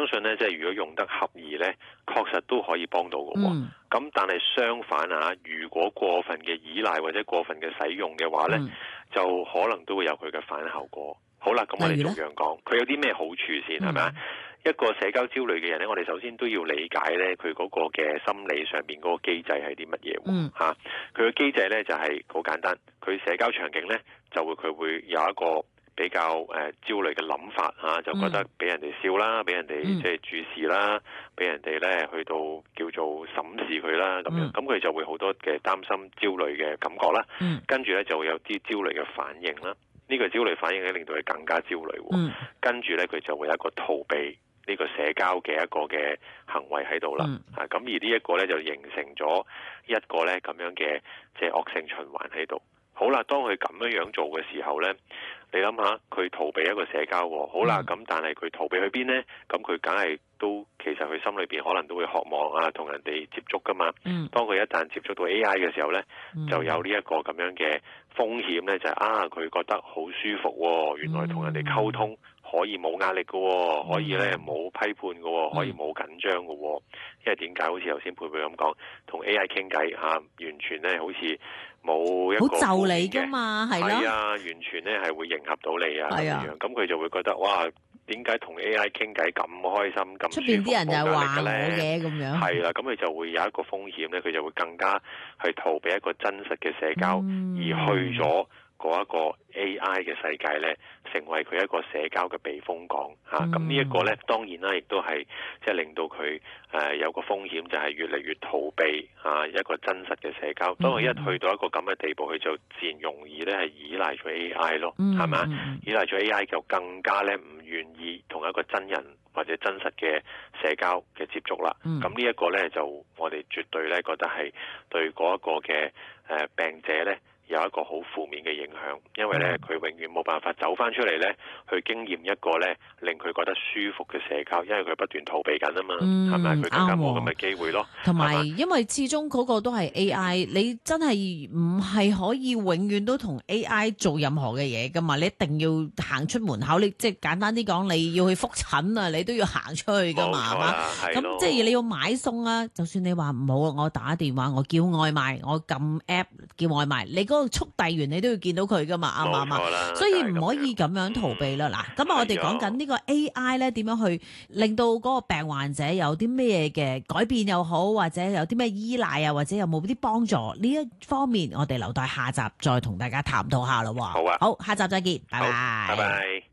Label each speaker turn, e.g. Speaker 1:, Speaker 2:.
Speaker 1: 信咧，即係如果用得合宜咧，確實都可以幫到嘅。咁但係相反啊，如果過分嘅依賴或者過分嘅使用嘅話咧，就可能都會有佢嘅反效果。好啦，咁我哋逐樣講，佢有啲咩好處先係咪啊？一個社交焦慮嘅人咧，我哋首先都要理解咧，佢嗰個嘅心理上邊嗰個機制係啲乜嘢嚇？佢嘅機制咧就係好簡單，佢社交場景咧佢會有一個比較焦慮嘅諗法嚇，就覺得俾人哋笑啦，俾人哋即係注視啦，俾人哋咧去到叫做審視佢啦咁樣，咁佢就會好多嘅擔心、焦慮嘅感覺啦，跟住咧就會有啲焦慮嘅反應啦。呢個焦慮反應咧令到佢更加焦慮，跟住咧佢就會有一個逃避呢個社交嘅一個嘅行為喺度啦，咁而呢一個咧就形成咗一個咧咁樣嘅即係惡性循環喺度。好啦，當佢咁樣做嘅時候咧，你諗下佢逃避一個社交喎，好啦，咁但係佢逃避去邊呢？咁佢梗係都其實佢心裏邊可能都會渴望啊同人哋接觸噶嘛。當佢一旦接觸到 AI 嘅時候咧，就有呢一個咁樣嘅風險咧，就係佢覺得好舒服喎，原來同人哋溝通可以冇壓力嘅喎，可以咧冇批判嘅喎，可以冇緊張嘅喎。因為點解？好似頭先佩佩咁講，同 AI 傾偈嚇，完全咧好似冇一個
Speaker 2: 好就你㗎嘛，係咯，
Speaker 1: 係啊，完全咧係會迎合到你啊咁樣，咁佢就會覺得哇，點解同 AI 傾偈咁開心咁舒服？出邊啲人就話我嘅咁樣，係啦，咁佢就會有一個風險咧，佢就會更加去逃避一個真實嘅社交，而去咗嗰一個 AI 嘅世界咧，成為佢一個社交嘅避風港嚇。咁呢一個咧，當然啦，亦都係即係令到佢有個風險，就係越嚟越逃避一個真實嘅社交。當佢一去到一個咁嘅地步，佢就自然容易咧係依賴咗 AI 咯，係咪？依賴咗 AI 就更加咧唔願意同一個真人或者真實嘅社交嘅接觸啦。咁呢一個咧就我哋絕對咧覺得係對嗰一個嘅病者咧有一個好負面嘅影響，因為咧佢永遠冇辦法走翻出嚟咧，去經驗一個咧令佢覺得舒服嘅社交，因為佢不斷逃避緊啊嘛，係咪？佢更加冇咁嘅機會咯。
Speaker 2: 同埋因為始終嗰個都係 AI，你真係唔係可以永遠都同 AI 做任何嘅嘢噶嘛？你一定要行出門口，你即係簡單啲講，你要去覆診啊，你都要行出去噶嘛，係嘛？咁即係你要買餸啊，就算你話唔好，我打電話，我叫外賣，我撳 app 叫外賣，你嗰個速遞員你都要見到佢噶嘛，啱唔啱啊？所以唔可以咁樣逃避啦。嗱，咁我哋講緊呢個 AI 咧，點樣去令到嗰個病患者有啲咩嘅改變又好，或者有啲咩依賴啊，或者有冇啲幫助呢一方面，我哋留待下集再同大家探討下咯。好啊，好，下集再見，拜拜。
Speaker 1: 拜拜。